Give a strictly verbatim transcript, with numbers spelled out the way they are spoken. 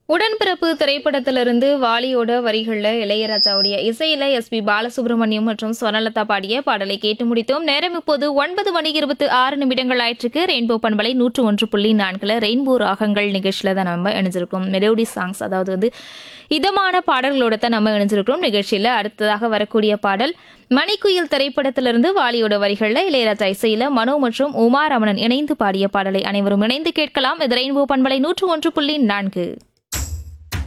உடன்பிறப்பு திரைப்படத்திலிருந்து வாலியோட வரிகள்ல இளையராஜாவுடைய இசையில எஸ் பி பாலசுப்ரமணியம் மற்றும் ஸ்வர்ணலதா பாடிய பாடலை கேட்டு முடித்தோம். நேரம் இப்போது ஒன்பது மணி இருபத்தி ஆறு நிமிடங்கள் ஆயிற்றுக்கு. ரெயின்போ பண்பலை நூற்று ஒன்று புள்ளி நான்குல ரெயின்போ ராகங்கள் நிகழ்ச்சியில தான் நம்ம இணைஞ்சிருக்கோம். மெலோடி சாங்ஸ், அதாவது வந்து இதமான பாடல்களோட தான் நம்ம இணைஞ்சிருக்கிறோம். நிகழ்ச்சியில அடுத்ததாக வரக்கூடிய பாடல் மணிக்குயில் திரைப்படத்திலிருந்து வாலியோட வரிகள்ல இளையராஜா இசையில மனோ மற்றும் உமா ரமணன் இணைந்து பாடிய பாடலை அனைவரும் இணைந்து கேட்கலாம். இது ரெயின்போ பண்பலை நூற்று ஒன்று புள்ளி நான்கு.